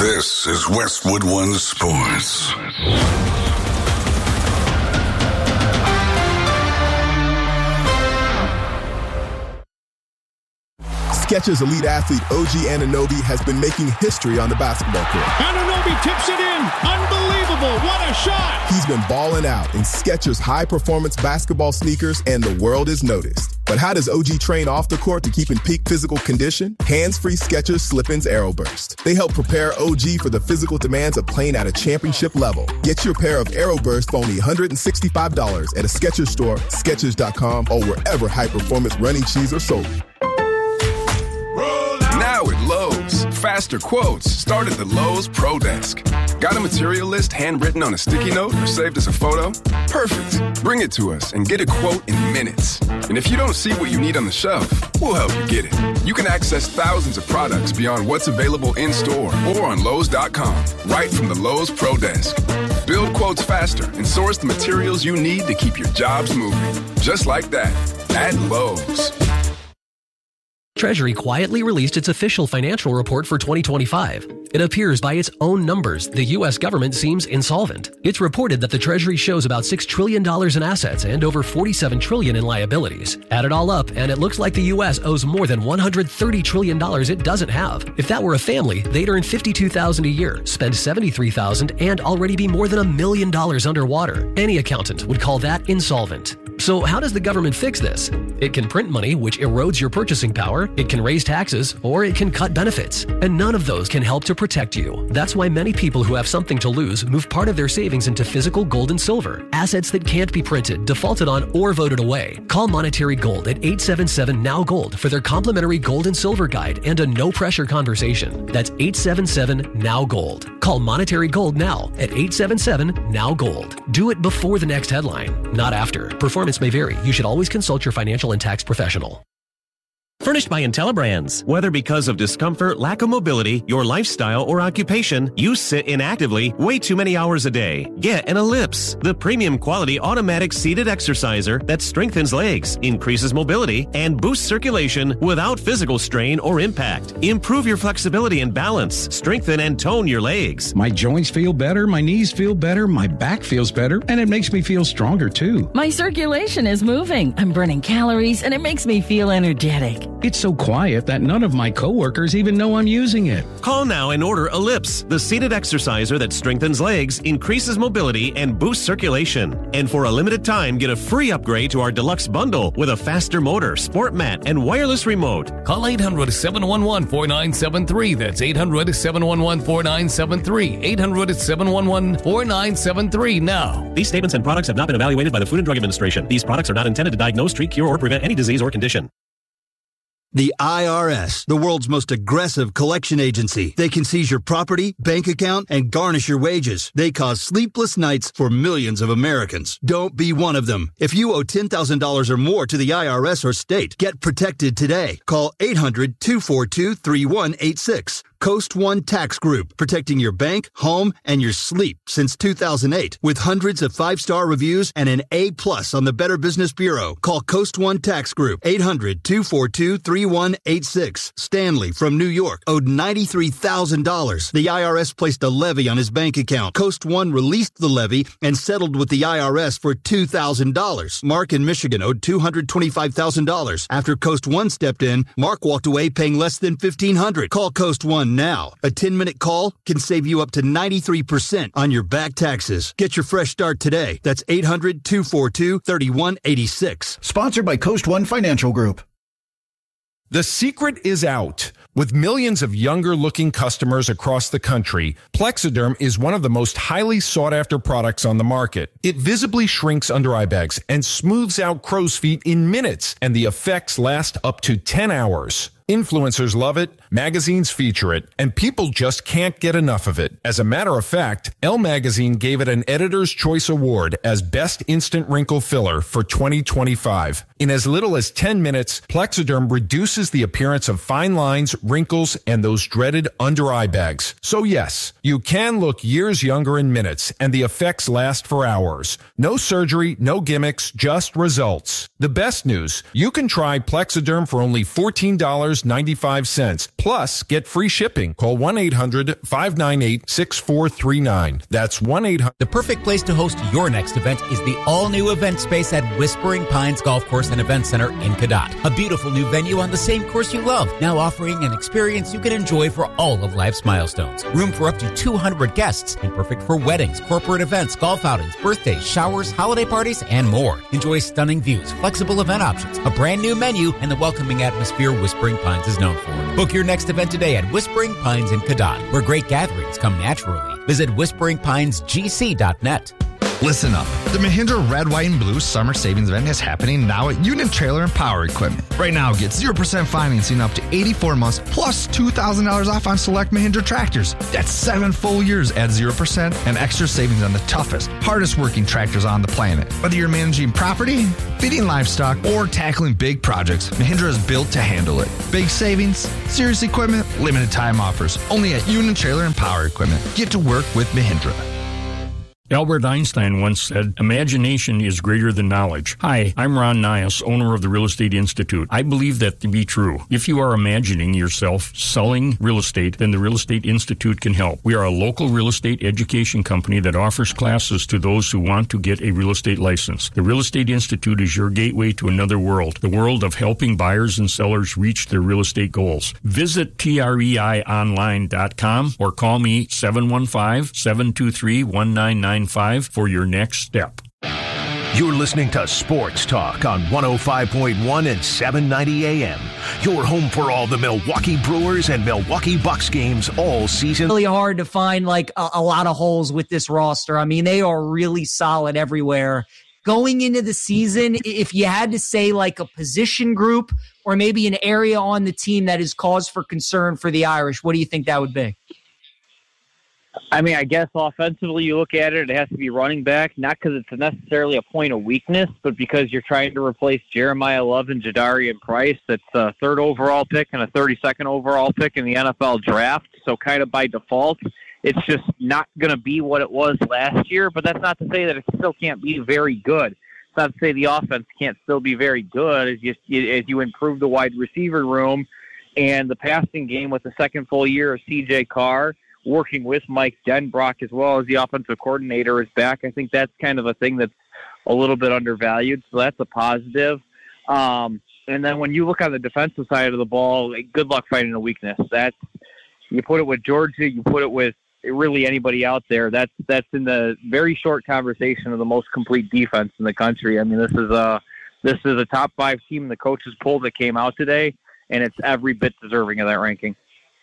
This is Westwood One Sports. Skechers elite athlete OG Anunoby has been making history on the basketball court. Anunoby tips it in. Unbelievable. What a shot. He's been balling out in Skechers high-performance basketball sneakers, and the world is noticed. But how does OG train off the court to keep in peak physical condition? Hands-free Skechers Slip-ins Aeroburst. They help prepare OG for the physical demands of playing at a championship level. Get your pair of Aeroburst for only $165 at a Skechers store, Skechers.com, or wherever high-performance running shoes are sold. Now at Lowe's, faster quotes start at the Lowe's Pro Desk. Got a material list handwritten on a sticky note or saved as a photo? Perfect. Bring it to us and get a quote in minutes. And if you don't see what you need on the shelf, we'll help you get it. You can access thousands of products beyond what's available in store or on Lowe's.com, right from the Lowe's Pro Desk. Build quotes faster and source the materials you need to keep your jobs moving. Just like that, at Lowe's. Treasury quietly released its official financial report for 2025. It appears by its own numbers, the U.S. government seems insolvent. It's reported that the Treasury shows about $6 trillion in assets and over $47 trillion in liabilities. Add it all up, and it looks like the U.S. owes more than $130 trillion it doesn't have. If that were a family, they'd earn $52,000 a year, spend $73,000, and already be more than $1 million underwater. Any accountant would call that insolvent. So how does the government fix this? It can print money, which erodes your purchasing power, it can raise taxes, or it can cut benefits. And none of those can help to protect you. That's why many people who have something to lose move part of their savings into physical gold and silver, assets that can't be printed, defaulted on, or voted away. Call Monetary Gold at 877-NOW-GOLD for their complimentary gold and silver guide and a no-pressure conversation. That's 877-NOW-GOLD. Call Monetary Gold now at 877-NOW-GOLD. Do it before the next headline, not after. Performance may vary. You should always consult your financial and tax professional. Furnished by IntelliBrands. Whether because of discomfort, lack of mobility, your lifestyle, or occupation, you sit inactively way too many hours a day. Get an Ellipse, the premium quality automatic seated exerciser that strengthens legs, increases mobility, and boosts circulation without physical strain or impact. Improve your flexibility and balance. Strengthen and tone your legs. My joints feel better, my knees feel better, my back feels better, and it makes me feel stronger too. My circulation is moving. I'm burning calories, and it makes me feel energetic. It's so quiet that none of my coworkers even know I'm using it. Call now and order Ellipse, the seated exerciser that strengthens legs, increases mobility, and boosts circulation. And for a limited time, get a free upgrade to our deluxe bundle with a faster motor, sport mat, and wireless remote. Call 800-711-4973. That's 800-711-4973. 800-711-4973 now. These statements and products have not been evaluated by the Food and Drug Administration. These products are not intended to diagnose, treat, cure, or prevent any disease or condition. The IRS, the world's most aggressive collection agency. They can seize your property, bank account, and garnish your wages. They cause sleepless nights for millions of Americans. Don't be one of them. If you owe $10,000 or more to the IRS or state, get protected today. Call 800-242-3186. Coast One Tax Group, protecting your bank, home, and your sleep since 2008. With hundreds of 5-star reviews and an A+ on the Better Business Bureau. Call Coast One Tax Group, 800-242-3186. Stanley from New York owed $93,000. The IRS placed a levy on his bank account. Coast One released the levy and settled with the IRS for $2,000. Mark in Michigan owed $225,000. After Coast One stepped in, Mark walked away paying less than $1,500. Call Coast One now. A 10-minute call can save you up to 93% on your back taxes. Get your fresh start today. That's 800-242-3186. Sponsored by Coast One Financial Group. The secret is out. With millions of younger-looking customers across the country, Plexiderm is one of the most highly sought-after products on the market. It visibly shrinks under eye bags and smooths out crow's feet in minutes, and the effects last up to 10 hours. Influencers love it, magazines feature it, and people just can't get enough of it. As a matter of fact, Elle Magazine gave it an Editor's Choice Award as Best Instant Wrinkle Filler for 2025. In as little as 10 minutes, Plexiderm reduces the appearance of fine lines, wrinkles, and those dreaded under-eye bags. So yes, you can look years younger in minutes, and the effects last for hours. No surgery, no gimmicks, just results. The best news, you can try Plexiderm for only $14 $7.95. Plus, get free shipping. Call 1-800-598-6439. That's 1-800. The perfect place to host your next event is the all-new event space at Whispering Pines Golf Course and Event Center in Cadott. A beautiful new venue on the same course you love, now offering an experience you can enjoy for all of life's milestones. Room for up to 200 guests and perfect for weddings, corporate events, golf outings, birthdays, showers, holiday parties, and more. Enjoy stunning views, flexible event options, a brand new menu, and the welcoming atmosphere Whispering Pines is known for. Book your next event today at Whispering Pines in Cadott, where great gatherings come naturally. Visit whisperingpinesgc.net. Listen up. The Mahindra Red, White, and Blue Summer Savings Event is happening now at Union Trailer and Power Equipment. Right now, get 0% financing up to 84 months plus $2,000 off on select Mahindra tractors. That's 7 full years at 0% and extra savings on the toughest, hardest working tractors on the planet. Whether you're managing property, feeding livestock, or tackling big projects, Mahindra is built to handle it. Big savings, serious equipment, limited time offers. Only at Union Trailer and Power Equipment. Get to work with Mahindra. Albert Einstein once said, "Imagination is greater than knowledge." Hi, I'm Ron Nias, owner of the Real Estate Institute. I believe that to be true. If you are imagining yourself selling real estate, then the Real Estate Institute can help. We are a local real estate education company that offers classes to those who want to get a real estate license. The Real Estate Institute is your gateway to another world, the world of helping buyers and sellers reach their real estate goals. Visit treionline.com or call me 715-723-1995 for your next step. You're listening to Sports Talk on 105.1 and 790 AM. Your home for all the Milwaukee Brewers and Milwaukee Bucks games all season. Really hard to find like a lot of holes with this roster. I mean, they are really solid everywhere. Going into the season, if you had to say like a position group or maybe an area on the team that is cause for concern for the Irish, what do you think that would be? I mean, I guess offensively you look at it, it has to be running back, not because it's necessarily a point of weakness, but because you're trying to replace Jeremiah Love and Jadarian Price. That's a 3rd overall pick and a 32nd overall pick in the NFL draft. So kind of by default, it's just not going to be what it was last year, but that's not to say that it still can't be very good. It's not to say the offense can't still be very good as you improve the wide receiver room and the passing game with the second full year of C.J. Carr, working with Mike Denbrock as well as the offensive coordinator is back. I think that's kind of a thing that's a little bit undervalued, so that's a positive. And then when you look on the defensive side of the ball, good luck fighting a weakness. That's, you put it with Georgia, you put it with really anybody out there. That's in the very short conversation of the most complete defense in the country. I mean, this is a top 5 team in the coaches poll that came out today, and it's every bit deserving of that ranking.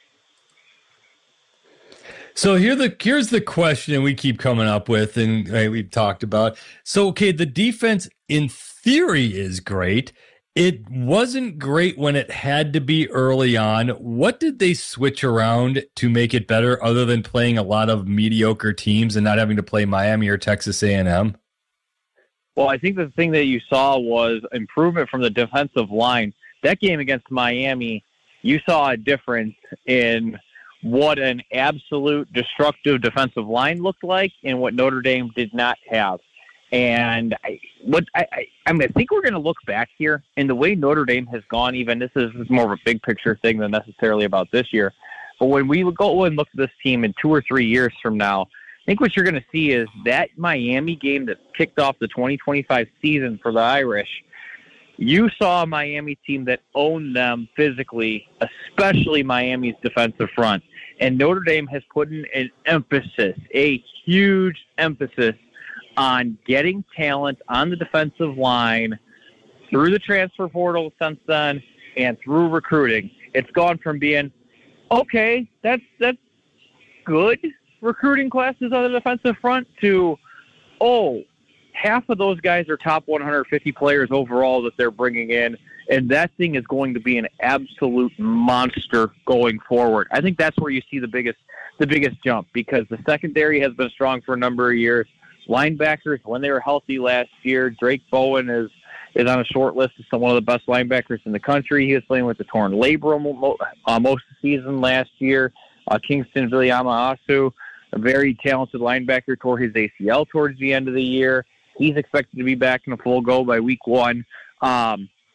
So here's the question we keep coming up with, and we've talked about. So, okay, the defense in theory is great. It wasn't great when it had to be early on. What did they switch around to make it better other than playing a lot of mediocre teams and not having to play Miami or Texas A&M? Well, I think the thing that you saw was improvement from the defensive line. That game against Miami, you saw a difference in what an absolute destructive defensive line looked like and what Notre Dame did not have. And I think we're going to look back here, and the way Notre Dame has gone, even this is more of a big picture thing than necessarily about this year. But when we go and look at this team in 2 or 3 years from now, I think what you're going to see is that Miami game that kicked off the 2025 season for the Irish. You saw a Miami team that owned them physically, especially Miami's defensive front. And Notre Dame has put in an emphasis, a huge emphasis, on getting talent on the defensive line through the transfer portal since then and through recruiting. It's gone from being, okay, that's good recruiting classes on the defensive front to, oh, half of those guys are top 150 players overall that they're bringing in, and that thing is going to be an absolute monster going forward. I think that's where you see the biggest jump, because the secondary has been strong for a number of years. Linebackers, when they were healthy last year, Drake Bowen is on a short list as one of the best linebackers in the country. He was playing with a torn labrum most of the season last year. Kingston Viliama-Asu, a very talented linebacker, tore his ACL towards the end of the year. He's expected to be back in a full go by week 1.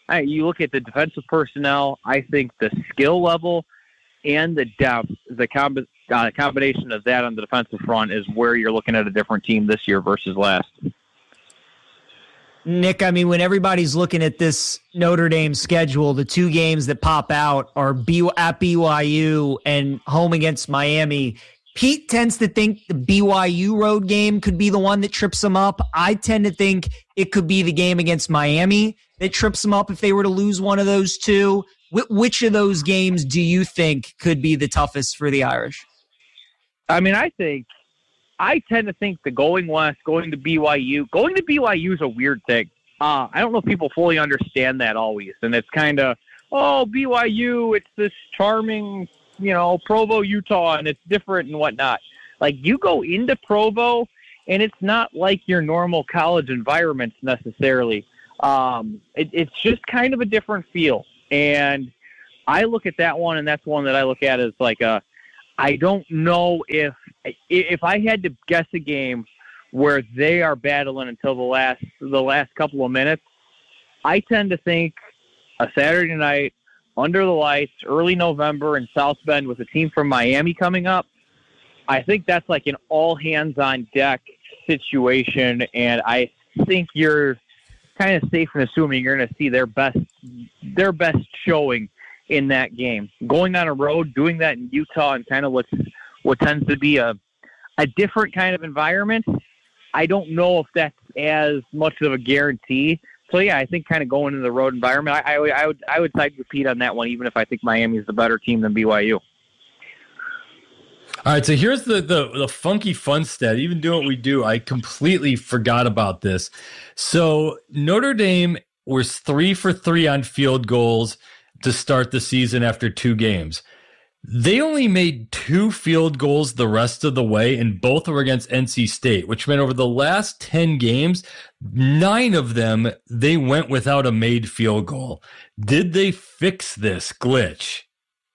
You look at the defensive personnel, I think the skill level and the depth, the combination of that on the defensive front is where you're looking at a different team this year versus last. Nick, I mean, when everybody's looking at this Notre Dame schedule, the two games that pop out are at BYU and home against Miami. Pete tends to think the BYU road game could be the one that trips them up. I tend to think it could be the game against Miami that trips them up if they were to lose one of those two. Which of those games do you think could be the toughest for the Irish? I mean, I tend to think the going west, going to BYU is a weird thing. I don't know if people fully understand that always. And it's kind of, BYU, it's this charming, Provo, Utah, and it's different and whatnot. Like, you go into Provo, and it's not like your normal college environment necessarily. It's just kind of a different feel. And I look at that one, and that's one that I look at as like I don't know if I had to guess a game where they are battling until the last couple of minutes, I tend to think a Saturday night under the lights, early November in South Bend with a team from Miami coming up. I think that's like an all hands on deck situation, and I think you're kind of safe in assuming you're going to see their best showing in that game. Going on a road, doing that in Utah, and kind of what tends to be a different kind of environment, I don't know if that's as much of a guarantee. So yeah, I think kind of going into the road environment, I would side with Pete on that one, even if I think Miami is the better team than BYU. All right, so here's the funky fun stat. Even doing what we do, I completely forgot about this. So Notre Dame was 3 for 3 on field goals to start the season after 2 games. They only made 2 field goals the rest of the way, and both were against NC State, which meant over the last 10 games, 9 of them, they went without a made field goal. Did they fix this glitch?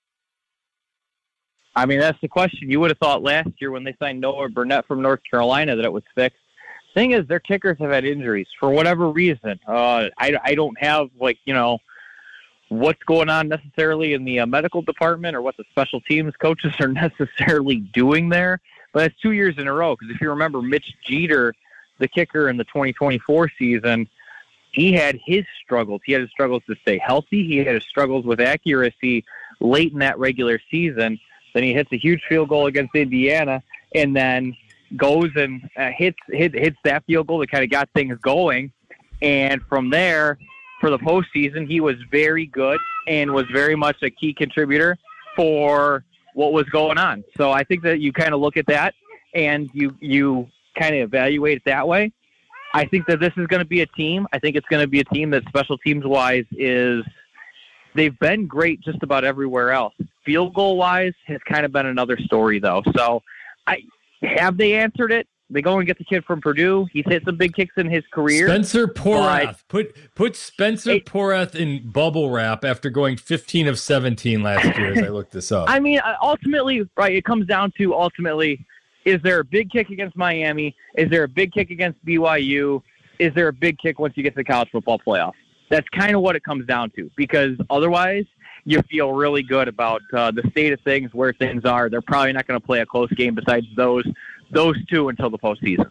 I mean, that's the question. You would have thought last year when they signed Noah Burnett from North Carolina that it was fixed. Thing is, their kickers have had injuries for whatever reason. I don't have, what's going on necessarily in the medical department or what the special teams coaches are necessarily doing there. But it's 2 years in a row, because if you remember Mitch Jeter, the kicker in the 2024 season, he had his struggles. He had his struggles to stay healthy. He had his struggles with accuracy late in that regular season. Then he hits a huge field goal against Indiana, and then goes and hits that field goal that kind of got things going. And from there, for the postseason, he was very good and was very much a key contributor for what was going on. So I think that you kind of look at that and you kind of evaluate it that way. I think that this is going to be a team. I think it's going to be a team that special teams wise they've been great just about everywhere else. Field goal wise has kind of been another story though. So have they answered it? They go and get the kid from Purdue. He's hit some big kicks in his career. Spencer Porath. Put Spencer Porath in bubble wrap after going 15 of 17 last year as I looked this up. I mean, ultimately, right, it comes down to is there a big kick against Miami? Is there a big kick against BYU? Is there a big kick once you get to the college football playoff? That's kind of what it comes down to, because otherwise you feel really good about the state of things, where things are. They're probably not going to play a close game besides those two until the postseason.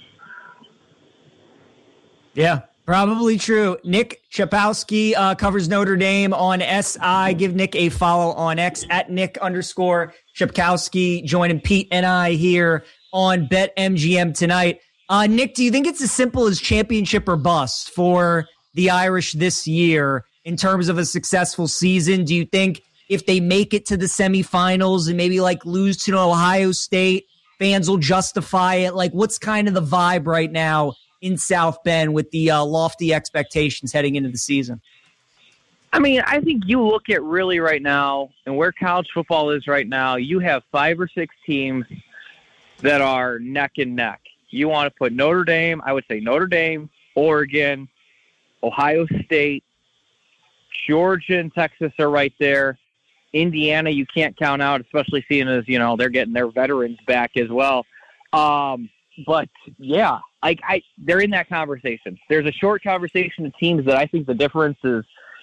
Yeah, probably true. Nick Chapowski covers Notre Dame on SI. Give Nick a follow on X at Nick_Chapkowski, joining Pete and I here on BetMGM tonight. Nick, do you think it's as simple as championship or bust for the Irish this year in terms of a successful season? Do you think if they make it to the semifinals and maybe lose to Ohio State, fans will justify it? What's kind of the vibe right now in South Bend with the lofty expectations heading into the season? I mean, I think you look at really right now and where college football is right now, you have 5 or 6 teams that are neck and neck. You want to put Notre Dame, I would say Notre Dame, Oregon, Ohio State, Georgia and Texas are right there. Indiana, you can't count out, especially seeing as, they're getting their veterans back as well. But yeah, they're in that conversation. There's a short conversation of teams that I think the difference is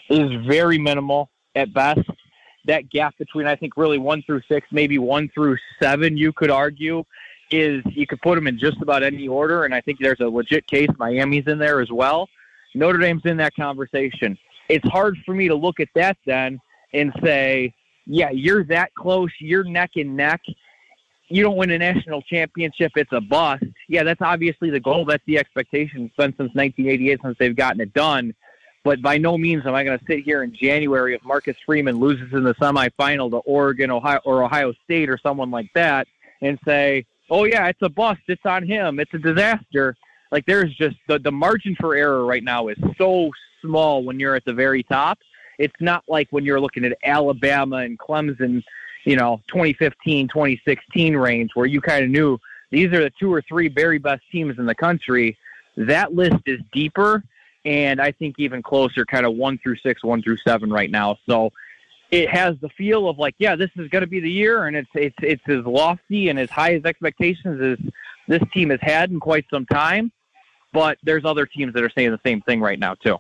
is very minimal at best. That gap between, I think, really 1 through 6, maybe 1 through 7, you could argue, is you could put them in just about any order, and I think there's a legit case. Miami's in there as well. Notre Dame's in that conversation. It's hard for me to look at that then and say, yeah, you're that close, you're neck and neck. You don't win a national championship, it's a bust. Yeah, that's obviously the goal. That's the expectation. It's been since 1988 since they've gotten it done. But by no means am I going to sit here in January if Marcus Freeman loses in the semifinal to Oregon, Ohio State, or someone like that, and say, oh, yeah, it's a bust. It's on him. It's a disaster. Like, there's just the margin for error right now is so small when you're at the very top. It's not like when you're looking at Alabama and Clemson, 2015, 2016 range, where you kind of knew these are the 2 or 3 very best teams in the country. That list is deeper, and I think even closer, kind of 1 through 6, 1 through 7 right now. So it has the feel of like, yeah, this is going to be the year, and it's as lofty and as high as expectations as this team has had in quite some time. But there's other teams that are saying the same thing right now too.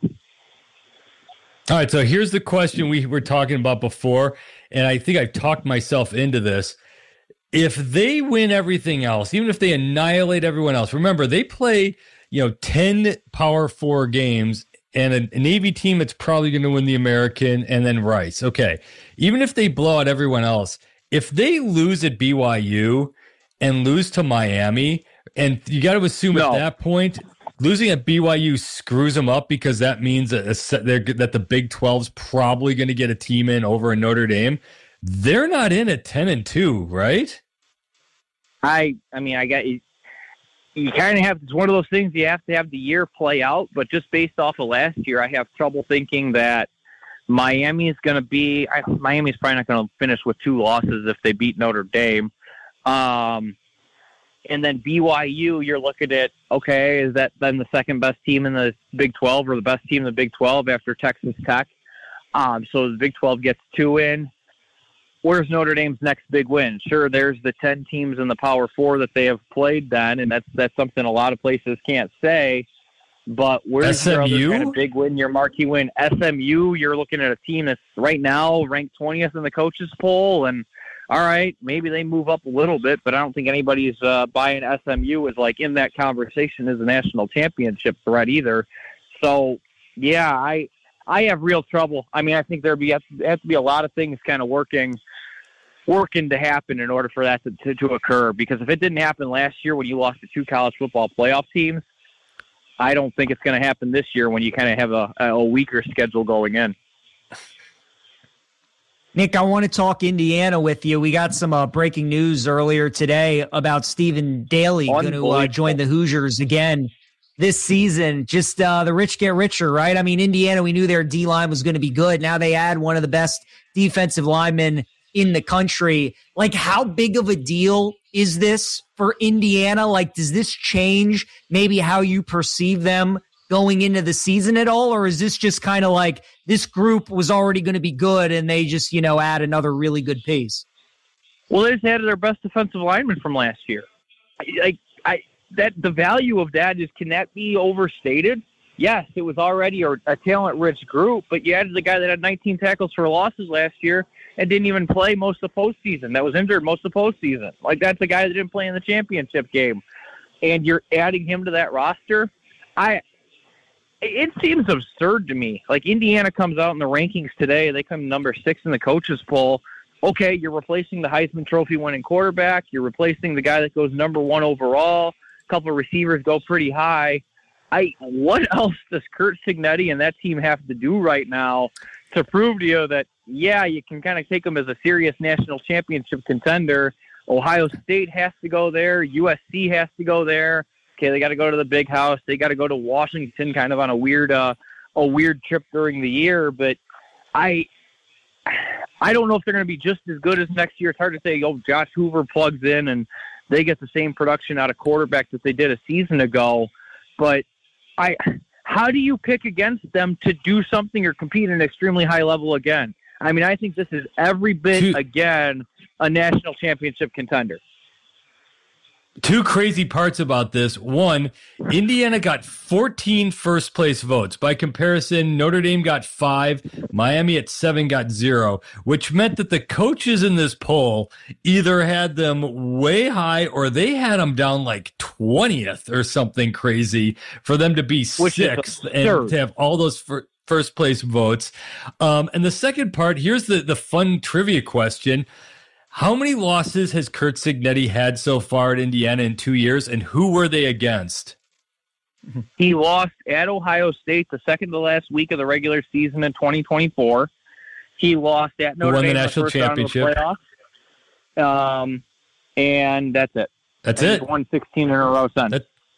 All right, so here's the question we were talking about before, and I think I've talked myself into this. If they win everything else, even if they annihilate everyone else, remember, they play 10 Power 4 games and a Navy team that's probably going to win the American, and then Rice. Okay, even if they blow out everyone else, if they lose at BYU and lose to Miami, and you got to assume at that point, losing at BYU screws them up because that means that the Big 12's probably going to get a team in over in Notre Dame. They're not in at 10-2, right? I got you. You kind of have, it's one of those things you have to have the year play out, but just based off of last year, I have trouble thinking that Miami's probably not going to finish with 2 losses if they beat Notre Dame. And then BYU, you're looking at, okay, is that then the second best team in the Big 12 or the best team in the Big 12 after Texas Tech? So the Big 12 gets 2 in. Where's Notre Dame's next big win? Sure, there's the 10 teams in the Power 4 that they have played then, and that's something a lot of places can't say. But where's your other kind of big win, your marquee win? SMU, you're looking at a team that's right now ranked 20th in the coaches poll, and all right, maybe they move up a little bit, but I don't think anybody's buying SMU as like in that conversation as a national championship threat either. So, yeah, I have real trouble. I mean, I think there has to be a lot of things kind of working to happen in order for that to occur. Because if it didn't happen last year when you lost to 2 college football playoff teams, I don't think it's going to happen this year when you kind of have a weaker schedule going in. Nick, I want to talk Indiana with you. We got some breaking news earlier today about Stephen Daly going to join the Hoosiers again this season. Just the rich get richer, right? I mean, Indiana, we knew their D-line was going to be good. Now they add one of the best defensive linemen in the country. Like, how big of a deal is this for Indiana? Like, does this change maybe how you perceive them going into the season at all? Or is this just kind of like this group was already going to be good and they just, add another really good piece? Well, they just added their best defensive lineman from last year. The value of that is, can that be overstated? Yes, it was already a talent-rich group, but you added the guy that had 19 tackles for losses last year and didn't even play most of the postseason. That was injured most of the postseason. Like, that's a guy that didn't play in the championship game. And you're adding him to that roster? It seems absurd to me. Like, Indiana comes out in the rankings today. They come number 6 in the coaches poll. Okay, you're replacing the Heisman Trophy winning quarterback. You're replacing the guy that goes number 1 overall. A couple of receivers go pretty high. What else does Curt Cignetti and that team have to do right now to prove to you that, yeah, you can kind of take them as a serious national championship contender? Ohio State has to go there. USC has to go there. Okay, they got to go to the Big House. They got to go to Washington, kind of on a weird trip during the year. But I don't know if they're going to be just as good as next year. It's hard to say. Josh Hoover plugs in and they get the same production out of quarterback that they did a season ago. But how do you pick against them to do something or compete at an extremely high level again? I mean, I think this is every bit again a national championship contender. Two crazy parts about this. One, Indiana got 14 first place votes. By comparison, Notre Dame got 5, Miami at 7 got 0, which meant that the coaches in this poll either had them way high or they had them down like 20th or something crazy for them to be 6th and to have all those first place votes. And the second part, here's the fun trivia question. How many losses has Curt Cignetti had so far at Indiana in 2 years, and who were they against? He lost at Ohio State the second to last week of the regular season in 2024. He lost at Notre Dame the national championship. And that's it. That's it. He's won 16 in a row since.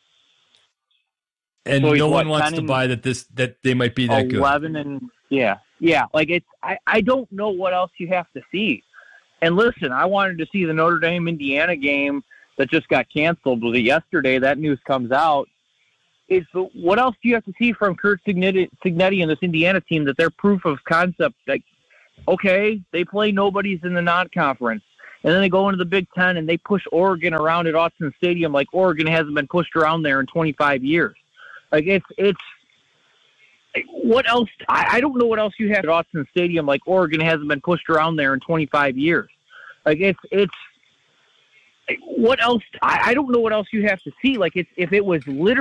And so no one wants to buy that they might be that 11 good. And yeah. Like I don't know what else you have to see. And listen, I wanted to see the Notre Dame-Indiana game that just got canceled. Yesterday, that news comes out. What else do you have to see from Curt Cignetti and this Indiana team that they're proof of concept? Like, okay, they play nobodies in the non-conference, and then they go into the Big Ten and they push Oregon around at Autzen Stadium like Oregon hasn't been pushed around there in 25 years. Like, it's what else? I don't know what else you have at Autzen Stadium like Oregon hasn't been pushed around there in 25 years. Like, it's what else? I don't know what else you have to see. Like, if it was literally